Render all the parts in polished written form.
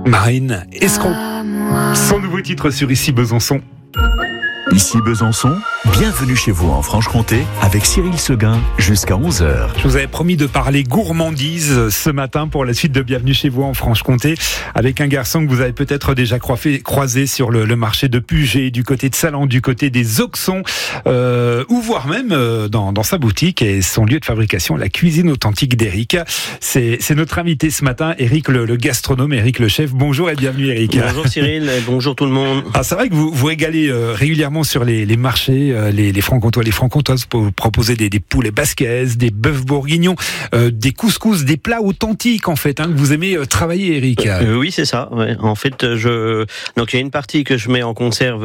Marine Escroc. Son nouveau titre sur Ici Besançon. Ici Besançon, bienvenue chez vous en Franche-Comté avec Cyril Seguin jusqu'à 11h. Je vous avais promis de parler gourmandise ce matin pour la suite de Bienvenue chez vous en Franche-Comté avec un garçon que vous avez peut-être déjà croisé sur le marché de Puget, du côté de Salans, du côté des Auxons, ou voire même dans sa boutique et son lieu de fabrication, la cuisine authentique d'Éric. C'est notre invité ce matin, Éric le gastronome, Éric le chef. Bonjour et bienvenue Éric. Bonjour Cyril, et bonjour tout le monde. Ah, c'est vrai que vous régalez régulièrement sur les marchés, les francs-comtois, les francs-comtoises, pour vous proposer des poulets basquaises, des bœufs bourguignons, des couscous, des plats authentiques en fait, que vous aimez travailler, Éric. Oui, c'est ça. Ouais. En fait, donc il y a une partie que je mets en conserve,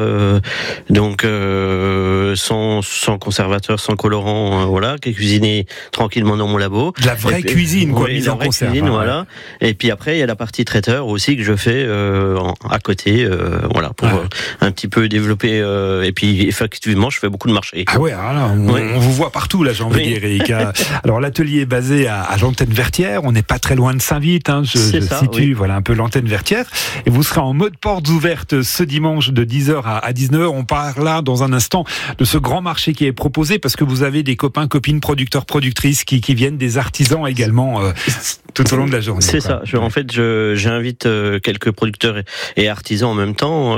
sans conservateur, sans colorant, voilà, qui est cuisinée tranquillement dans mon labo. De la vraie cuisine, quoi, mise en conserve. Cuisine, voilà. Et puis après, il y a la partie traiteur aussi que je fais à côté, voilà, pour un petit peu développer. Et puis effectivement, je fais beaucoup de marchés. Ah ouais, alors on vous voit partout là, j'ai envie de dire, Éric. Alors l'atelier est basé à l'antenne Vertière, on n'est pas très loin de Saint-Vite, je situe, voilà, un peu l'antenne Vertière. Et vous serez en mode portes ouvertes ce dimanche de 10h à 19h. On parle là dans un instant de ce grand marché qui est proposé parce que vous avez des copains, copines, producteurs, productrices qui viennent, des artisans également tout au long de la journée. C'est ça. En fait, j'invite quelques producteurs et artisans en même temps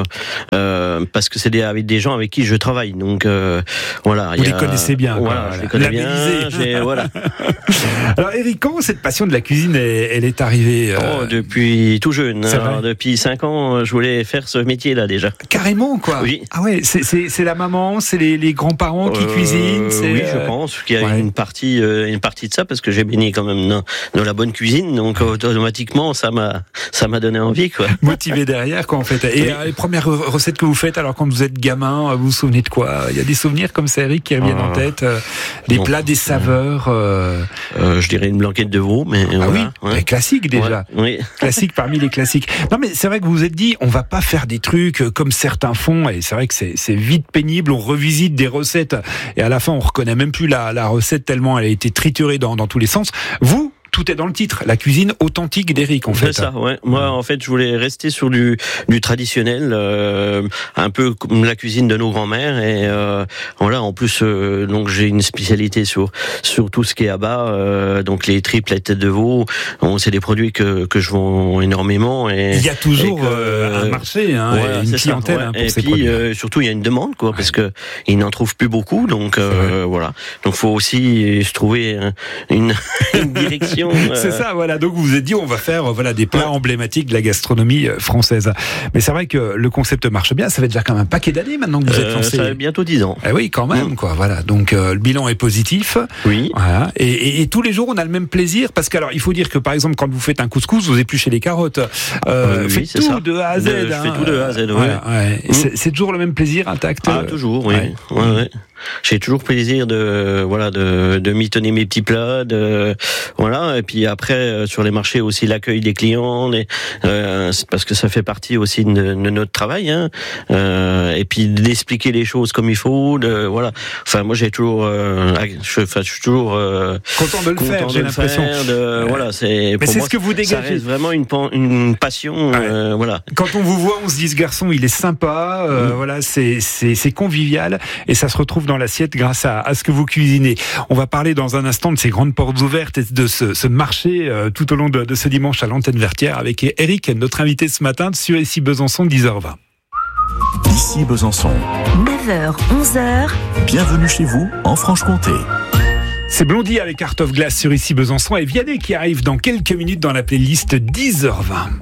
parce que c'est avec des gens avec qui je travaille. Donc voilà. Vous les connaissez bien. Voilà, je les connais bien. Voilà. Alors Éric, comment cette passion de la cuisine elle est arrivée depuis tout jeune. Depuis 5 ans, je voulais faire ce métier-là déjà. Carrément, quoi. Oui. Ah ouais, c'est la maman, c'est les grands-parents qui cuisinent. Oui, je pense qu'il y a une partie de ça parce que j'ai baigné quand même dans la bonne cuisine, donc automatiquement ça m'a donné envie, quoi. Motivé derrière, quoi, en fait. Et les premières recettes que vous faites, alors quand vous êtes gamin, vous vous souvenez de quoi? Il y a des souvenirs comme ça, Éric, qui reviennent en tête, des plats, des saveurs. Je dirais une blanquette de veau, mais voilà. Oui, ouais. Classique déjà. Ouais, oui. Classique parmi les classiques. Non, mais c'est vrai que vous vous êtes dit, on va pas faire des trucs comme certains font, et c'est vrai que c'est vite pénible. On revisite des recettes et à la fin on reconnaît même plus la recette tellement elle a été triturée dans tous les sens. Vous, tout est dans le titre, la cuisine authentique d'Éric, en fait. C'est ça, ouais. Moi, en fait, je voulais rester sur du traditionnel, un peu comme la cuisine de nos grands-mères, et voilà. En plus, donc j'ai une spécialité sur tout ce qui est à bas, donc les tripes, les têtes de veau. C'est des produits que je vends énormément. Et il y a toujours un marché, voilà, une clientèle pour ces produits. Et puis surtout, il y a une demande, quoi, parce que ils n'en trouvent plus beaucoup, donc voilà. Donc, faut aussi se trouver une direction. C'est ça, voilà. Donc vous vous êtes dit, on va faire des plats emblématiques de la gastronomie française. Mais c'est vrai que le concept marche bien. Ça fait déjà quand même un paquet d'années maintenant que vous êtes lancé. Ça fait bientôt 10 ans. Eh oui, quand même, quoi. Voilà. Donc le bilan est positif. Oui. Voilà. Et tous les jours, on a le même plaisir parce qu'alors, il faut dire que par exemple, quand vous faites un couscous, vous épluchez les carottes. Oui, c'est ça. De A à Z. Je fais tout de A à Z. Ouais. C'est toujours le même plaisir intact. Ah, toujours, oui. Ouais. J'ai toujours plaisir de mitonner mes petits plats, voilà. Et puis après sur les marchés aussi l'accueil des clients, c'est parce que ça fait partie aussi de notre travail, et puis d'expliquer les choses comme il faut, voilà. Enfin moi j'ai toujours, je suis toujours content de le faire. J'ai l'impression. Voilà, Mais pour c'est moi, ce que vous dégagez. Ça reste vraiment une passion, voilà. Quand on vous voit, on se dit ce garçon, il est sympa, voilà, c'est convivial et ça se retrouve dans l'assiette grâce à ce que vous cuisinez. On va parler dans un instant de ces grandes portes ouvertes et de ce marché tout au long de ce dimanche à l'antenne Vertière avec Éric, notre invité ce matin sur Ici Besançon, 10h20. Ici Besançon. 9h, 11h. Bienvenue chez vous en Franche-Comté. C'est Blondie avec Art of Glass sur Ici Besançon et Vianney qui arrive dans quelques minutes dans la playlist 10h20.